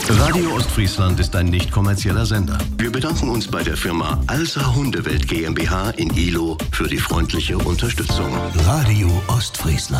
Radio Ostfriesland ist ein nicht kommerzieller Sender. Wir bedanken uns bei der Firma Alsa Hundewelt GmbH in Ihlow für die freundliche Unterstützung. Radio Ostfriesland.